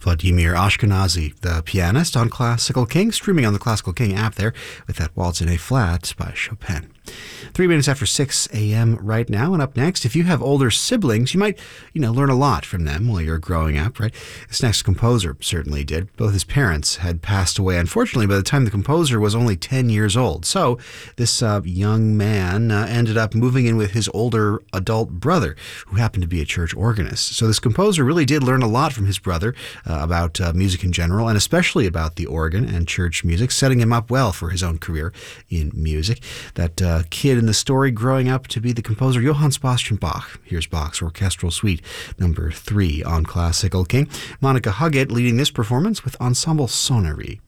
Vladimir Ashkenazy, the pianist on Classical King, streaming on the Classical King app there with that Waltz in A flat by Chopin. 3 minutes after 6 a.m. right now, and up next, if you have older siblings, you might, learn a lot from them while you're growing up, right? This next composer certainly did. Both his parents had passed away, unfortunately, by the time the composer was only 10 years old. So this young man ended up moving in with his older adult brother, who happened to be a church organist. So this composer really did learn a lot from his brother about music in general, and especially about the organ and church music, setting him up well for his own career in music. That kid in the story growing up to be the composer Johann Sebastian Bach. Here's Bach's Orchestral Suite number 3 on Classical King. Monica Huggett leading this performance with Ensemble Sonnery.